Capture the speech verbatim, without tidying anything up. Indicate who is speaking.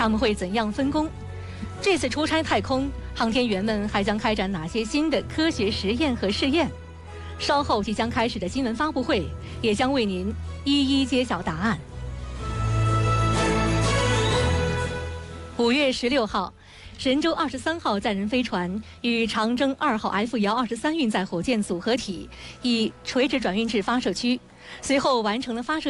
Speaker 1: 他们会怎样分工？这次出差太空，航天员们还将开展哪些新的科学实验和试验？稍后即将开始的新闻发布会也将为您一一揭晓答案。五月十六号，神舟二十三号载人飞船与长征二号 F 遥二十三运载火箭组合体以垂直转运至发射区，随后完成了发射。